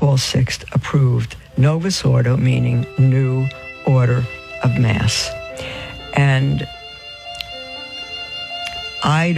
Paul VI approved Novus Ordo, meaning New Order of Mass. And I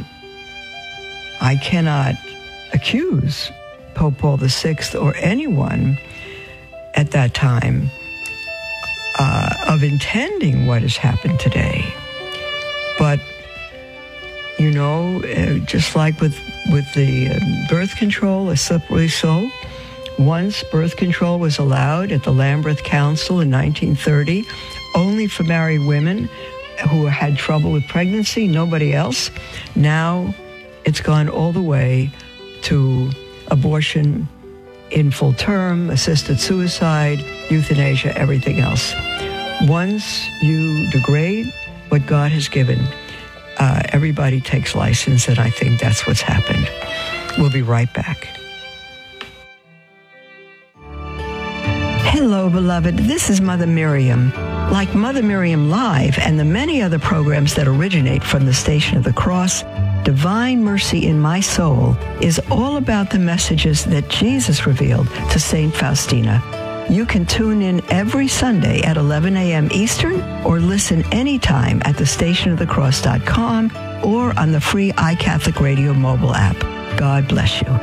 cannot accuse Pope Paul VI or anyone at that time of intending what has happened today. But, you know, just like with the birth control, a slippery slope, once birth control was allowed at the Lambeth Council in 1930, only for married women who had trouble with pregnancy, nobody else. Now it's gone all the way to abortion in full term, assisted suicide, euthanasia, everything else. Once you degrade what God has given, everybody takes license, and I think that's what's happened. We'll be right back. Hello, beloved. This is Mother Miriam. Like Mother Miriam Live and the many other programs that originate from the Station of the Cross, Divine Mercy in My Soul is all about the messages that Jesus revealed to St. Faustina. You can tune in every Sunday at 11 a.m. Eastern or listen anytime at thestationofthecross.com or on the free iCatholic Radio mobile app. God bless you.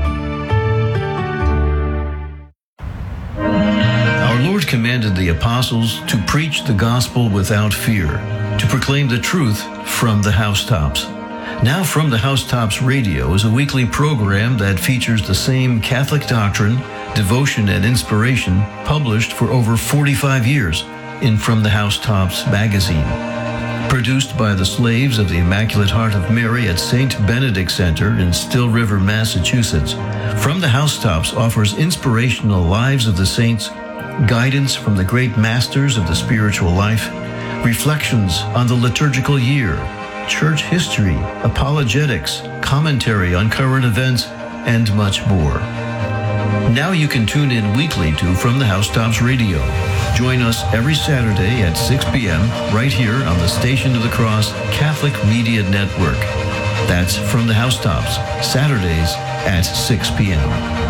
Our Lord commanded the apostles to preach the gospel without fear, to proclaim the truth from the housetops. Now From the Housetops Radio is a weekly program that features the same Catholic doctrine, devotion, and inspiration published for over 45 years in From the Housetops magazine. Produced by the slaves of the Immaculate Heart of Mary at St. Benedict Center in Still River, Massachusetts, From the Housetops offers inspirational lives of the saints, guidance from the great masters of the spiritual life, reflections on the liturgical year, church history, apologetics, commentary on current events, and much more. Now you can tune in weekly to From the Housetops Radio. Join us every Saturday at 6 p.m. right here on the Station of the Cross Catholic Media Network. That's From the Housetops, Saturdays at 6 p.m.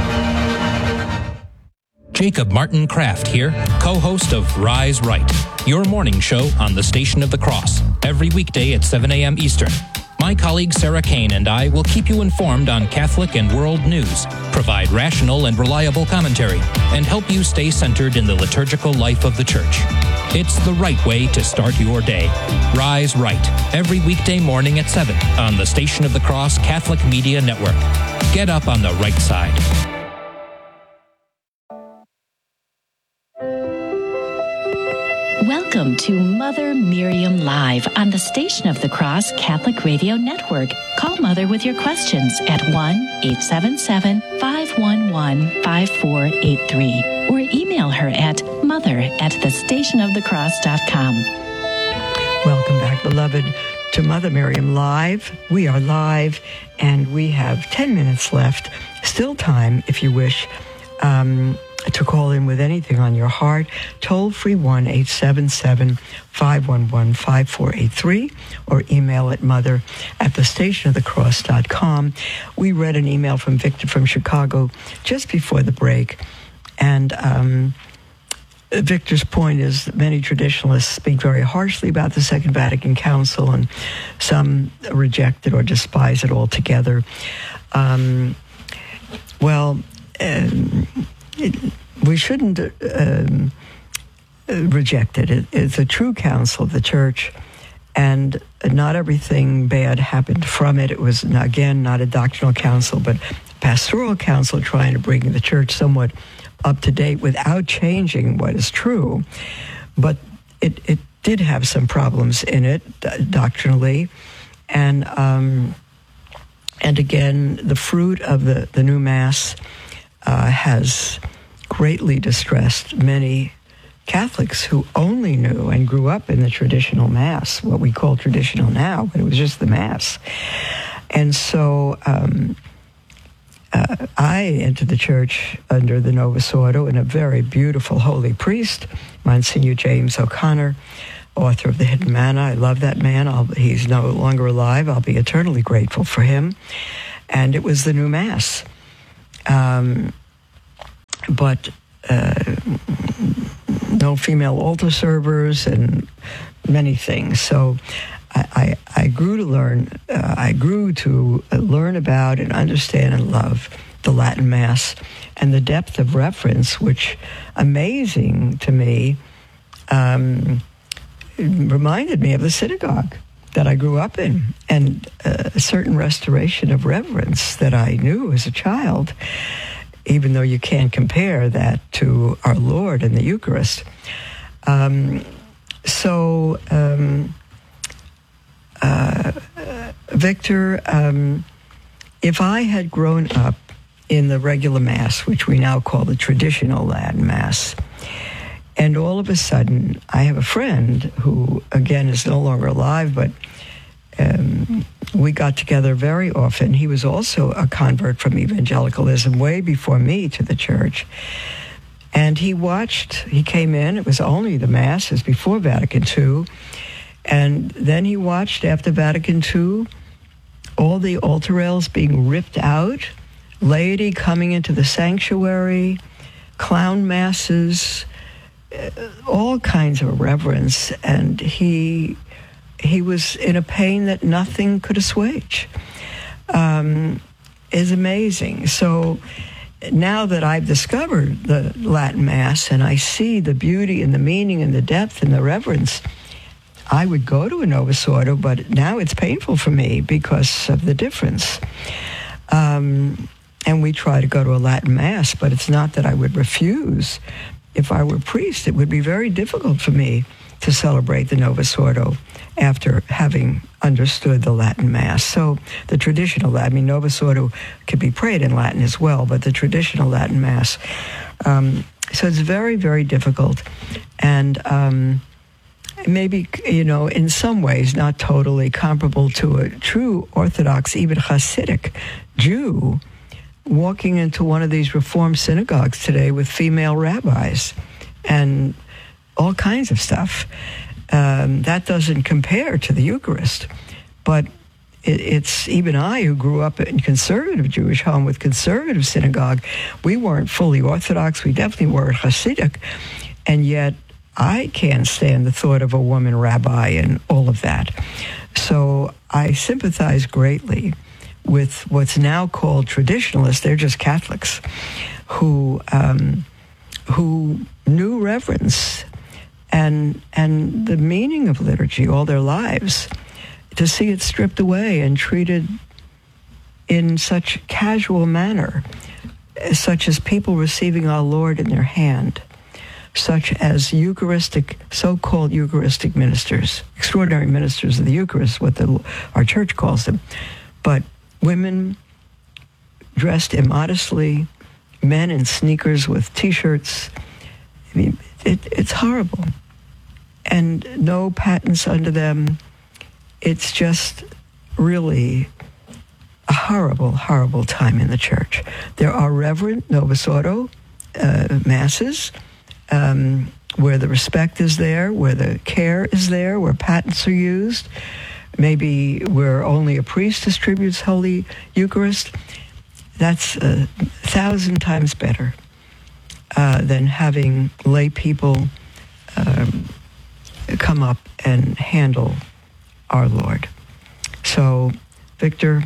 Jacob Martin Kraft here, co-host of Rise Right, your morning show on the Station of the Cross, every weekday at 7 a.m. Eastern. My colleague Sarah Kane and I will keep you informed on Catholic and world news, provide rational and reliable commentary, and help you stay centered in the liturgical life of the Church. It's the right way to start your day. Rise Right, every weekday morning at 7 on the Station of the Cross Catholic Media Network. Get up on the right side. Welcome to Mother Miriam Live on the Station of the Cross Catholic Radio Network. Call Mother with your questions at 1-877-511-5483 or email her at mother@thestationofthecross.com. Welcome back, beloved, to Mother Miriam Live. We are live, and we have 10 minutes left. Still time, if you wish, to call in with anything on your heart. Toll free 1-877-511-5483 or email at mother@thestationofthecross.com. We read an email from Victor from Chicago just before the break, and Victor's point is that many traditionalists speak very harshly about the Second Vatican Council, and some reject it or despise it altogether. We shouldn't reject it. It's a true council of the Church, and not everything bad happened from it. It was, again, not a doctrinal council, but a pastoral council trying to bring the Church somewhat up to date without changing what is true. But it did have some problems in it doctrinally, and again, the fruit of the new Mass has greatly distressed many Catholics who only knew and grew up in the traditional Mass, what we call traditional now, but it was just the Mass. And so I entered the Church under the Novus Ordo and a very beautiful holy priest, Monsignor James O'Connor, author of The Hidden Manna. I love that man. He's no longer alive. I'll be eternally grateful for him. And it was the new Mass. but no female altar servers and many things. So I grew to learn. I grew to learn about and understand and love the Latin Mass and the depth of reference, which, amazing to me, reminded me of the synagogue that I grew up in, and a certain restoration of reverence that I knew as a child, even though you can't compare that to our Lord in the Eucharist. Victor, if I had grown up in the regular Mass, which we now call the traditional Latin Mass, and all of a sudden I have a friend who, again, is no longer alive, but we got together very often. He was also a convert from evangelicalism way before me to the church. And he came in, it was only the Mass, it was before Vatican II, and then he watched after Vatican II all the altar rails being ripped out, laity coming into the sanctuary, clown masses, all kinds of reverence, and he was in a pain that nothing could assuage. Is amazing. So now that I've discovered the Latin Mass and I see the beauty and the meaning and the depth and the reverence, I would go to a Novus Ordo, but now it's painful for me because of the difference. And we try to go to a Latin Mass, but it's not that I would refuse. If I were a priest, it would be very difficult for me to celebrate the Novus Ordo after having understood the Latin Mass. So the traditional Latin, Novus Ordo could be prayed in Latin as well, but the traditional Latin Mass. So it's very, very difficult. And maybe, in some ways not totally comparable to a true Orthodox, even Hasidic Jew walking into one of these Reformed synagogues today with female rabbis and all kinds of stuff. That doesn't compare to the Eucharist. But it's even I, who grew up in conservative Jewish home with conservative synagogue, we weren't fully Orthodox, we definitely weren't Hasidic, and yet I can't stand the thought of a woman rabbi and all of that. So I sympathize greatly with what's now called traditionalists. They're just Catholics who knew reverence and the meaning of liturgy all their lives, to see it stripped away and treated in such casual manner, such as people receiving our Lord in their hand, such as so-called Eucharistic ministers, extraordinary ministers of the Eucharist, what our church calls them, but women dressed immodestly, men in sneakers with T-shirts. I mean, it's horrible. And no patents under them. It's just really a horrible, horrible time in the church. There are reverent Novus Ordo masses where the respect is there, where the care is there, where patents are used, maybe where only a priest distributes Holy Eucharist. That's 1,000 times better than having lay people come up and handle our Lord. So, Victor,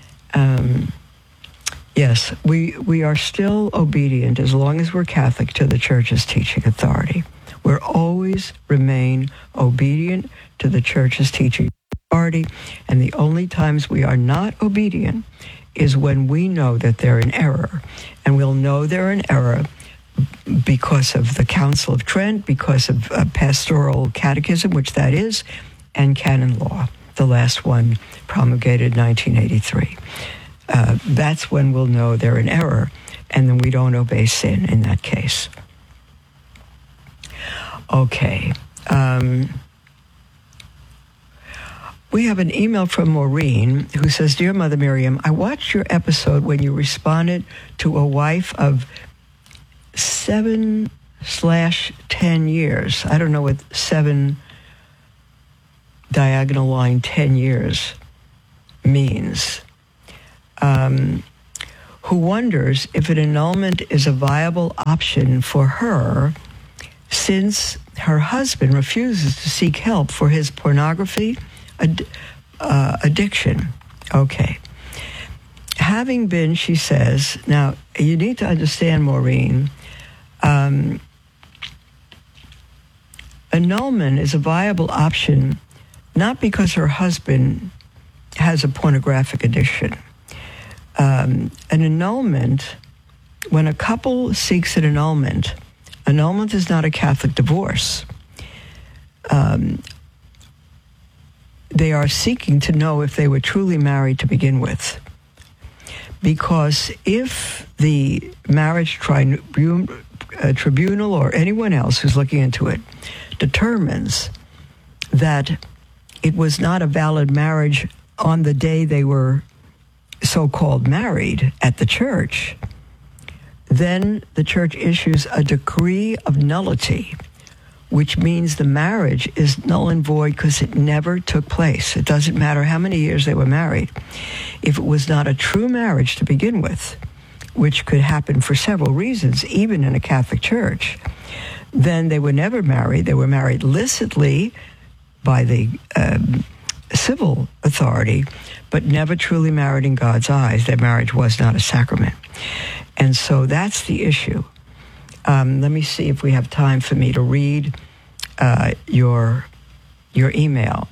yes, we are still obedient as long as we're Catholic to the Church's teaching authority. We'll always remain obedient to the Church's teaching authority, and the only times we are not obedient is when we know that they're in error. And we'll know they're in error because of the Council of Trent, because of pastoral catechism, which that is, and canon law, the last one promulgated in 1983. That's when we'll know they're in error, and then we don't obey sin in that case. Okay. We have an email from Maureen who says, "Dear Mother Miriam, I watched your episode when you responded to a wife of 7/10 years. I don't know what 7 diagonal line 10 years means. who wonders if an annulment is a viable option for her since her husband refuses to seek help for his pornography addiction. Okay. Having been, she says, now you need to understand, Maureen, annulment is a viable option not because her husband has a pornographic addiction. An annulment, when a couple seeks an annulment is not a Catholic divorce. They are seeking to know if they were truly married to begin with. Because if the marriage tribunal or anyone else who's looking into it determines that it was not a valid marriage on the day they were so-called married at the church, then the church issues a decree of nullity, which means the marriage is null and void because it never took place. It doesn't matter how many years they were married. If it was not a true marriage to begin with, which could happen for several reasons, even in a Catholic church, then they were never married. They were married licitly by the civil authority, but never truly married in God's eyes. Their marriage was not a sacrament. And so that's the issue. Let me see if we have time for me to read your email.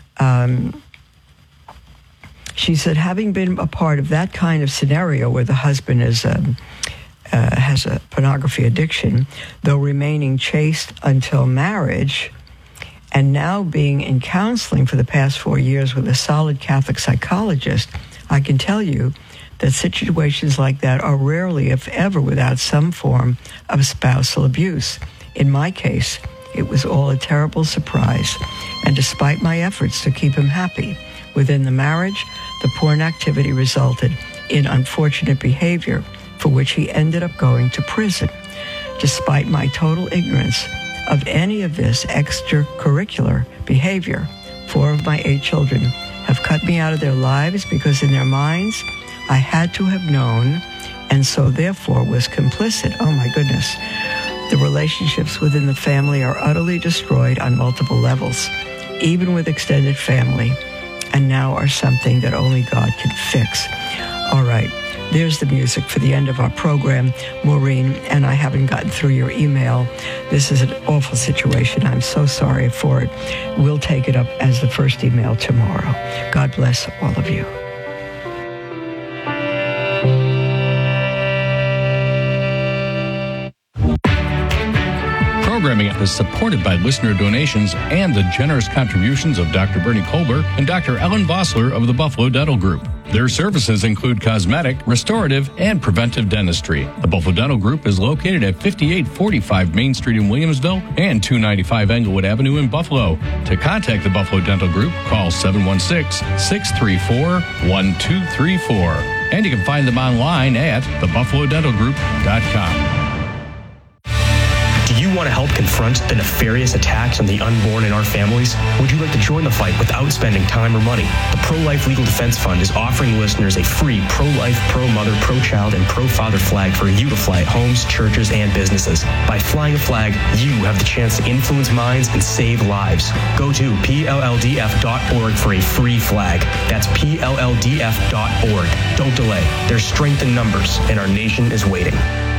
She said, having been a part of that kind of scenario where the husband is has a pornography addiction, though remaining chaste until marriage, and now being in counseling for the past 4 years with a solid Catholic psychologist, I can tell you that situations like that are rarely, if ever, without some form of spousal abuse. In my case, it was all a terrible surprise, and despite my efforts to keep him happy within the marriage, the porn activity resulted in unfortunate behavior for which he ended up going to prison. Despite my total ignorance of any of this extracurricular behavior, 4 of my 8 children have cut me out of their lives because in their minds, I had to have known, and so therefore was complicit. Oh my goodness. The relationships within the family are utterly destroyed on multiple levels, even with extended family, and now are something that only God can fix. All right, there's the music for the end of our program, Maureen, and I haven't gotten through your email. This is an awful situation. I'm so sorry for it. We'll take it up as the first email tomorrow. God bless all of you. Programming is supported by listener donations and the generous contributions of Dr. Bernie Kolber and Dr. Ellen Vossler of the Buffalo Dental Group. Their services include cosmetic, restorative, and preventive dentistry. The Buffalo Dental Group is located at 5845 Main Street in Williamsville and 295 Englewood Avenue in Buffalo. To contact the Buffalo Dental Group, call 716-634-1234. And you can find them online at thebuffalodentalgroup.com. Do you want to help confront the nefarious attacks on the unborn in our families? Would you like to join the fight without spending time or money? The Pro-Life Legal Defense Fund is offering listeners a free pro-life, pro-mother, pro-child, and pro-father flag for you to fly at homes, churches, and businesses. By flying a flag, you have the chance to influence minds and save lives. Go to PLLDF.org for a free flag. That's PLLDF.org. Don't delay. There's strength in numbers, and our nation is waiting.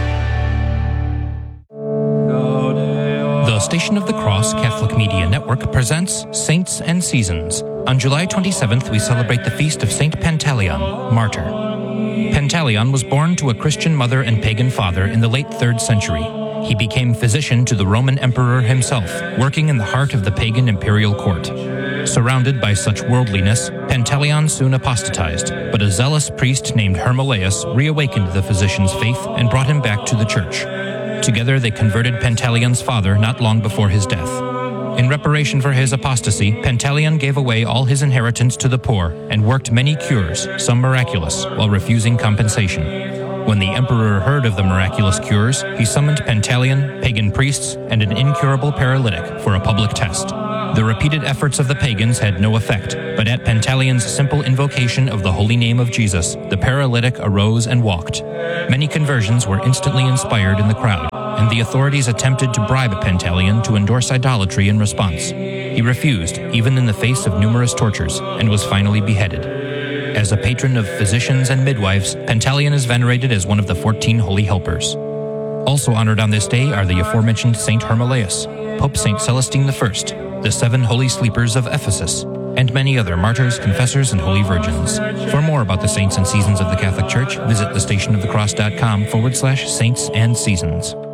The Station of the Cross Catholic Media Network presents Saints and Seasons. On July 27th, we celebrate the feast of Saint Pantaleon, martyr. Pantaleon was born to a Christian mother and pagan father in the late 3rd century. He became physician to the Roman emperor himself, working in the heart of the pagan imperial court. Surrounded by such worldliness, Pantaleon soon apostatized, but a zealous priest named Hermolaus reawakened the physician's faith and brought him back to the church. Together, they converted Pantaleon's father not long before his death. In reparation for his apostasy, Pantaleon gave away all his inheritance to the poor and worked many cures, some miraculous, while refusing compensation. When the emperor heard of the miraculous cures, he summoned Pantaleon, pagan priests, and an incurable paralytic for a public test. The repeated efforts of the pagans had no effect, but at Pantalion's simple invocation of the holy name of Jesus, the paralytic arose and walked. Many conversions were instantly inspired in the crowd, and the authorities attempted to bribe Pantaleon to endorse idolatry in response. He refused, even in the face of numerous tortures, and was finally beheaded. As a patron of physicians and midwives, Pantaleon is venerated as one of the 14 holy helpers. Also honored on this day are the aforementioned Saint Hermolaus, Pope Saint Celestine I, the 7 holy sleepers of Ephesus, and many other martyrs, confessors, and holy virgins. For more about the saints and seasons of the Catholic Church, visit thestationofthecross.com/saints and seasons.